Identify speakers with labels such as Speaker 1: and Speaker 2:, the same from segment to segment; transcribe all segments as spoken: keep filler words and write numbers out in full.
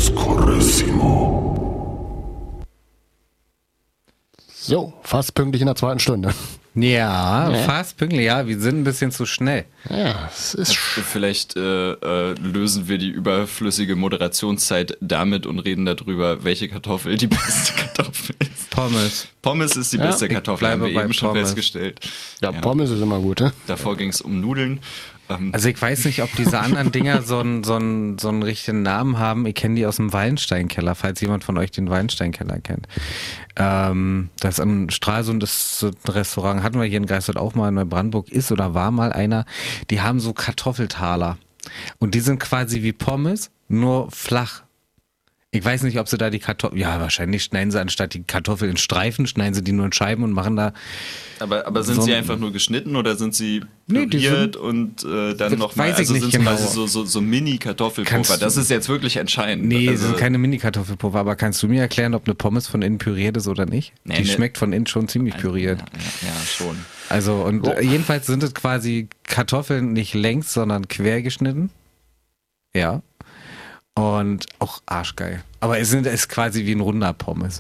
Speaker 1: Oscorissimo.
Speaker 2: So, fast pünktlich in der zweiten Stunde.
Speaker 3: Ja,
Speaker 2: Ja.
Speaker 3: fast pünktlich. Ja, wir sind ein bisschen zu schnell.
Speaker 2: Ja, es ist
Speaker 4: Vielleicht äh, äh, lösen wir die überflüssige Moderationszeit damit und reden darüber, welche Kartoffel die beste Kartoffel ist.
Speaker 3: Pommes.
Speaker 4: Pommes ist die
Speaker 2: Ja,
Speaker 4: beste
Speaker 3: ich
Speaker 4: Kartoffel, haben
Speaker 3: bleibe
Speaker 4: wir
Speaker 3: bei
Speaker 4: eben schon
Speaker 3: Pommes.
Speaker 4: festgestellt.
Speaker 2: ja, Pommes ist immer gut, ne?
Speaker 4: Davor ging es um Nudeln. Ähm,
Speaker 3: Also ich weiß nicht, ob diese anderen Dinger so einen, so einen, so einen richtigen Namen haben. Ich kenne die aus dem Wallensteinkeller, falls jemand von euch den Wallensteinkeller kennt. Ähm, das ist in Stralsund, ist so ein Restaurant, hatten wir hier in Greifswald auch mal, in Neubrandenburg ist oder war mal einer. Die haben so Kartoffeltaler. Und die sind quasi wie Pommes, nur flach. Ich weiß nicht, ob sie da die Kartoffeln, ja, wahrscheinlich schneiden sie anstatt die Kartoffeln in Streifen, schneiden sie die nur in Scheiben und machen da.
Speaker 4: aber, aber sind
Speaker 3: so-
Speaker 4: sie einfach nur geschnitten oder sind sie
Speaker 3: Nee, die
Speaker 4: püriert und äh, dann
Speaker 3: Das
Speaker 4: nochmal,
Speaker 3: weiß ich
Speaker 4: also
Speaker 3: nicht
Speaker 4: sind sie
Speaker 3: genau.
Speaker 4: quasi so, so, so Mini-Kartoffelpuffer.
Speaker 3: Kannst du-
Speaker 4: Das ist jetzt wirklich entscheidend.
Speaker 3: Nee,
Speaker 4: also,
Speaker 3: das sind keine Mini-Kartoffelpuffer, aber kannst du mir erklären, ob eine Pommes von innen püriert ist oder nicht?
Speaker 4: Nee,
Speaker 3: die
Speaker 4: nee.
Speaker 3: schmeckt von innen schon ziemlich püriert.
Speaker 4: Ja, ja, ja, schon.
Speaker 3: Also, und äh, jedenfalls sind es quasi Kartoffeln nicht längs, sondern quer geschnitten. Ja. Und auch arschgeil. Aber es sind- es ist quasi wie ein runder Pommes.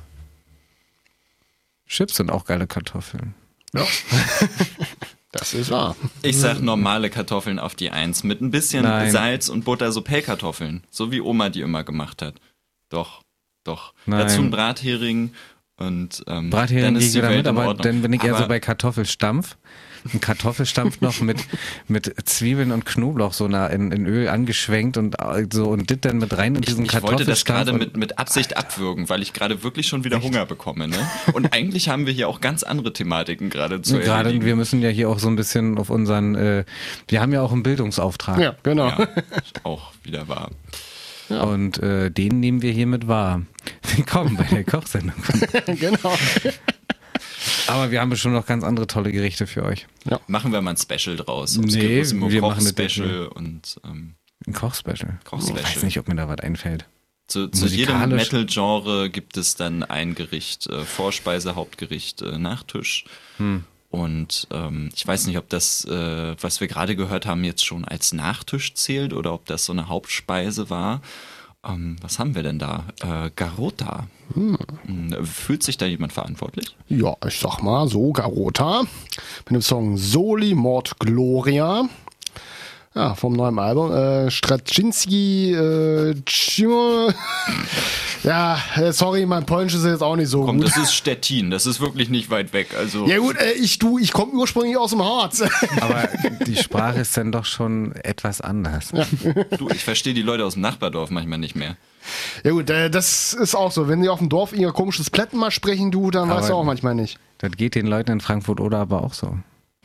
Speaker 3: Chips sind auch geile Kartoffeln.
Speaker 2: Ja. Das ist wahr.
Speaker 4: Ich sag normale Kartoffeln auf die Eins mit ein bisschen
Speaker 3: Nein.
Speaker 4: Salz und Butter, so Pellkartoffeln. So wie Oma die immer gemacht hat. Doch, doch.
Speaker 3: Nein.
Speaker 4: Dazu ein Brathering und ähm,
Speaker 3: Brathering
Speaker 4: dann
Speaker 3: gehe
Speaker 4: ist
Speaker 3: ich
Speaker 4: die
Speaker 3: wieder
Speaker 4: Welt
Speaker 3: mit,
Speaker 4: in
Speaker 3: aber
Speaker 4: Ordnung.
Speaker 3: dann bin ich eher so
Speaker 4: Aber-
Speaker 3: bei Kartoffelstampf. Ein Kartoffelstampf noch mit, mit Zwiebeln und Knoblauch so nah in, in Öl angeschwenkt und äh, so und dit dann mit rein in
Speaker 4: Ich,
Speaker 3: diesen
Speaker 4: ich wollte das
Speaker 3: Kartoffelstampf.
Speaker 4: gerade
Speaker 3: und-
Speaker 4: mit, mit Absicht abwürgen, weil ich gerade wirklich schon wieder Hunger bekomme. Ne? Und eigentlich haben wir hier auch ganz andere Thematiken gerade zu
Speaker 3: Gerade,
Speaker 4: erledigen.
Speaker 3: wir müssen ja hier auch so ein bisschen auf unseren, äh, wir haben ja auch einen Bildungsauftrag.
Speaker 2: Ja, genau.
Speaker 4: Ja, ist auch wieder wahr.
Speaker 3: Und äh, den nehmen wir hiermit wahr. Willkommen bei der Kochsendung.
Speaker 2: genau.
Speaker 3: Aber wir haben bestimmt noch ganz andere tolle Gerichte für euch.
Speaker 4: Machen wir mal ein Special draus.
Speaker 3: Nee,
Speaker 4: Oscarissimo
Speaker 3: wir machen eine
Speaker 4: Koch-Special und ähm,
Speaker 3: Ein Kochspecial.
Speaker 4: Kochspecial.
Speaker 3: Ich weiß nicht, ob mir da was einfällt.
Speaker 4: zu, zu jedem
Speaker 3: Musikalisch-
Speaker 4: Metal-Genre gibt es dann ein Gericht, äh, Vorspeise, Hauptgericht, äh, Nachtisch.
Speaker 3: Hm.
Speaker 4: Und ähm, ich weiß nicht, ob das, äh, was wir gerade gehört haben, jetzt schon als Nachtisch zählt oder ob das so eine Hauptspeise war. Ähm, was haben wir denn da? Äh, Garota. Hm. Fühlt sich da jemand verantwortlich?
Speaker 2: Ja, ich sag mal so, Garota. Mit dem Song Soli Mord Gloria. Ja, vom neuen Album. Äh, Straczynski, äh, Tschio- ja, äh, sorry, mein Polnisch ist jetzt auch nicht so
Speaker 4: Komm,
Speaker 2: gut.
Speaker 4: das ist Stettin, das ist wirklich nicht weit weg. Also
Speaker 2: Ja gut, äh, ich du, ich komme ursprünglich aus dem Harz.
Speaker 3: Aber die Sprache ist dann doch schon etwas anders.
Speaker 4: du, ich verstehe die Leute aus dem Nachbardorf manchmal nicht mehr.
Speaker 2: Ja gut, äh, das ist auch so. Wenn die auf dem Dorf ihr komisches Plätten mal sprechen, du, dann
Speaker 3: Aber-
Speaker 2: weißt du auch manchmal nicht.
Speaker 3: Das geht den Leuten in Frankfurt oder aber auch so.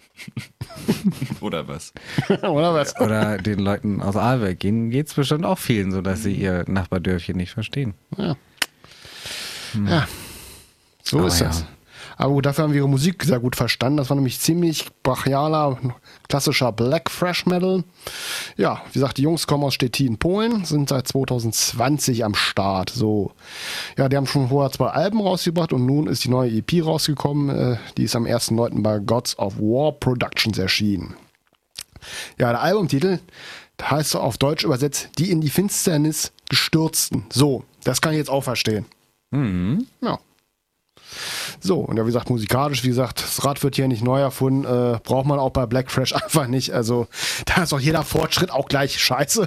Speaker 4: Oder was?
Speaker 2: Oder was?
Speaker 3: Oder den Leuten aus Ahlbeck geht es bestimmt auch vielen so, dass sie ihr Nachbardörfchen nicht verstehen.
Speaker 2: Ja. Ja. So
Speaker 3: Aber
Speaker 2: ist
Speaker 3: ja.
Speaker 2: das. Aber gut, dafür haben wir ihre Musik sehr gut verstanden. Das war nämlich ziemlich brachialer, klassischer Black Thrash Metal. Ja, wie gesagt, die Jungs kommen aus Stettin, Polen, sind seit zwanzig zwanzig am Start. So, ja, die haben schon vorher zwei Alben rausgebracht und nun ist die neue E P rausgekommen. Äh, die ist am ersten neunten bei Gods of War Productions erschienen. Ja, der Albumtitel das heißt auf Deutsch übersetzt, die in die Finsternis gestürzten. So, das kann ich jetzt auch verstehen.
Speaker 3: Mhm.
Speaker 2: Ja. So, und ja, wie gesagt, musikalisch, wie gesagt, das Rad wird hier nicht neu erfunden, äh, braucht man auch bei Black Thrash einfach nicht. Also, da ist auch jeder Fortschritt auch gleich scheiße.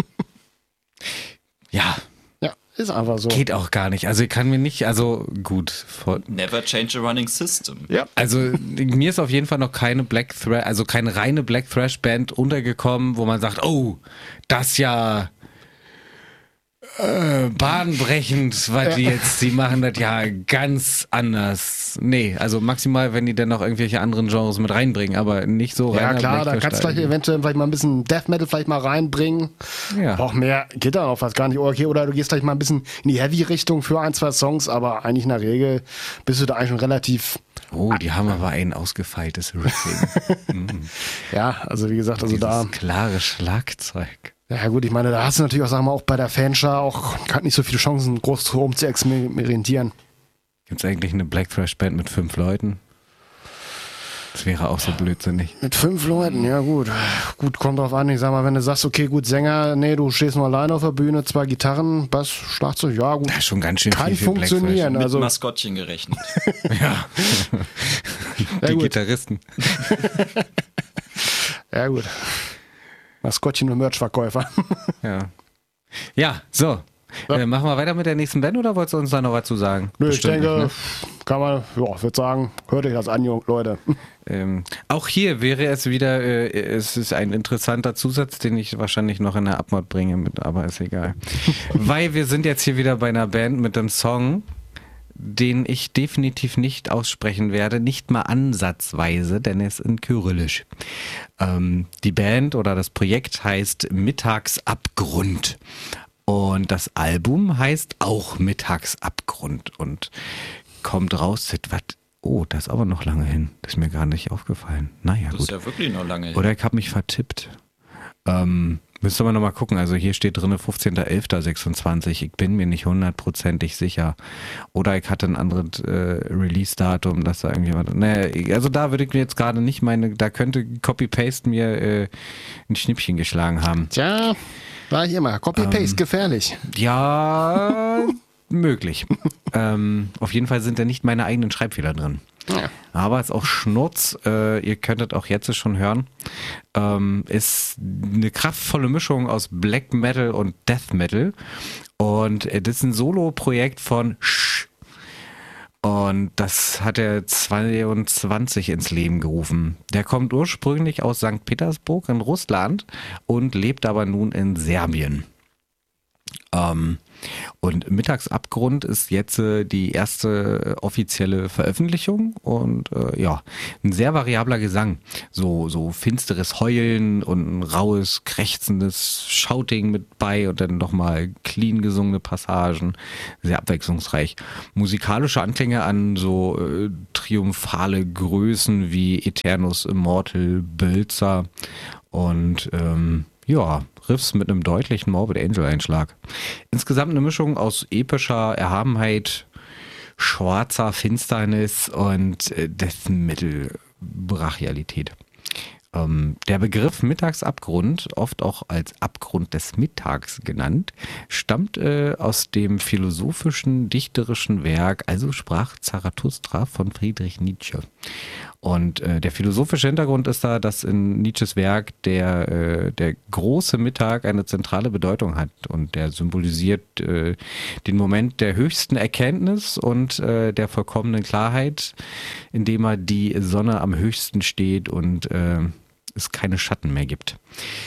Speaker 3: Ja,
Speaker 2: Ja, ist einfach so.
Speaker 3: geht auch gar nicht. Also ich kann mir nicht, also gut. Vor,
Speaker 4: Never change a running system.
Speaker 2: Ja.
Speaker 3: also mir ist auf jeden Fall noch keine Black Thrash, also keine reine Black Thrash Band untergekommen, wo man sagt, oh, das ja äh, bahnbrechend, was die jetzt, die machen das ja ganz anders. Nee, also maximal, wenn die dann noch irgendwelche anderen Genres mit reinbringen, aber nicht so
Speaker 2: Ja,
Speaker 3: reiner
Speaker 2: klar,
Speaker 3: Black
Speaker 2: da
Speaker 3: Thrash
Speaker 2: kannst du vielleicht
Speaker 3: Style.
Speaker 2: eventuell vielleicht mal ein bisschen Death Metal vielleicht mal reinbringen.
Speaker 3: Ja.
Speaker 2: Auch mehr geht da noch fast gar nicht. Okay, oder du gehst vielleicht mal ein bisschen in die Heavy-Richtung für ein, zwei Songs, aber eigentlich in der Regel bist du da eigentlich schon relativ,
Speaker 3: Oh, die haben aber ein ausgefeiltes Riffing.
Speaker 2: ja, also wie gesagt, also da.
Speaker 3: Dieses klare Schlagzeug.
Speaker 2: Ja gut, ich meine, da hast du natürlich auch, sagen wir mal, auch bei der Fanschar auch hat nicht so viele Chancen, groß rum zu experimentieren.
Speaker 3: Gibt es eigentlich eine Black Thrash Band mit fünf Leuten? Das wäre auch so blödsinnig.
Speaker 2: Mit fünf Leuten, ja gut. Gut, kommt drauf an. Ich sag mal, wenn du sagst, okay, gut, Sänger, nee, du stehst nur alleine auf der Bühne, zwei Gitarren, Bass, Schlagzeug, ja gut.
Speaker 3: Das ist schon ganz schön
Speaker 2: Kann
Speaker 3: viel für
Speaker 2: funktionieren.
Speaker 4: Mit
Speaker 2: Also,
Speaker 4: Maskottchen gerechnet.
Speaker 3: Ja.
Speaker 2: Ja,
Speaker 3: Die
Speaker 2: gut.
Speaker 3: Gitarristen.
Speaker 2: ja gut. Maskottchen und Merchverkäufer.
Speaker 3: Ja. Ja, so.
Speaker 2: Ja.
Speaker 3: Äh, machen wir weiter mit der nächsten Band oder wolltest du uns da noch was zu sagen?
Speaker 2: Nö, ich
Speaker 3: Bestimmt
Speaker 2: denke,
Speaker 3: nicht,
Speaker 2: kann man, ja, würde sagen, hört euch das an, Jung- Leute.
Speaker 3: ne? ähm, auch hier wäre es wieder, äh, es ist ein interessanter Zusatz, den ich wahrscheinlich noch in der Abmod bringe, mit, aber ist egal. Weil wir sind jetzt hier wieder bei einer Band mit einem Song, den ich definitiv nicht aussprechen werde, nicht mal ansatzweise, denn es ist in Kyrillisch. Ähm, die Band oder das Projekt heißt Mittagsabgrund. Und das Album heißt auch Mittagsabgrund und kommt raus, was, oh, das ist aber noch lange hin. Das ist mir gar nicht aufgefallen. Naja,
Speaker 4: Das
Speaker 3: gut.
Speaker 4: ist ja wirklich noch lange hin.
Speaker 3: Oder ich habe mich vertippt. Ähm, müsste man nochmal gucken. Also hier steht drin fünfzehnter elfter sechsundzwanzig. Ich bin mir nicht hundertprozentig sicher. Oder ich hatte ein anderes äh, Release-Datum, dass da irgendjemand. Naja, also da würde ich mir jetzt gerade nicht meine, da könnte Copy-Paste mir äh, ein Schnippchen geschlagen haben.
Speaker 2: Tja, sag ich immer, Copy-Paste,
Speaker 3: Ähm,
Speaker 2: gefährlich.
Speaker 3: Ja, möglich. ähm, auf jeden Fall sind da nicht meine eigenen Schreibfehler drin.
Speaker 2: Ja.
Speaker 3: Aber es ist auch Schnurz, äh, ihr könntet auch jetzt schon hören, ähm, ist eine kraftvolle Mischung aus Black Metal und Death Metal. Und äh, das ist ein Solo-Projekt von Sch. Und das hat er zweiundzwanzig ins Leben gerufen. Der kommt ursprünglich aus Sankt Petersburg in Russland und lebt aber nun in Serbien. Ähm, und Mittagsabgrund ist jetzt äh, die erste äh, offizielle Veröffentlichung und äh, ja, ein sehr variabler Gesang. So, so finsteres Heulen und ein raues, krächzendes Shouting mit bei und dann nochmal clean gesungene Passagen. Sehr abwechslungsreich. Musikalische Anklänge an so äh, triumphale Größen wie Eternus Immortal, Bölzer und ähm, ja, Riffs mit einem deutlichen Morbid Angel Einschlag. Insgesamt eine Mischung aus epischer Erhabenheit, schwarzer Finsternis und äh, Death Metal Brachialität. Ähm, der Begriff Mittagsabgrund, oft auch als Abgrund des Mittags genannt, stammt äh, aus dem philosophischen, dichterischen Werk Also sprach Zarathustra von Friedrich Nietzsche. Und äh, der philosophische Hintergrund ist da, dass in Nietzsches Werk der, äh, der große Mittag eine zentrale Bedeutung hat und der symbolisiert äh, den Moment der höchsten Erkenntnis und äh, der vollkommenen Klarheit, indem er die Sonne am höchsten steht und äh, es keine Schatten mehr gibt.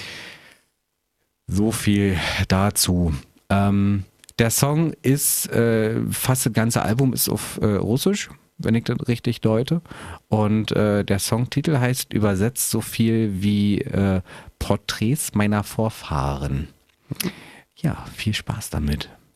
Speaker 3: So viel dazu. Ähm, der Song ist, äh, fast das ganze Album ist auf äh, Russisch, wenn ich das richtig deute. Und äh, der Songtitel heißt übersetzt so viel wie äh, Porträts meiner Vorfahren. Ja, viel Spaß damit.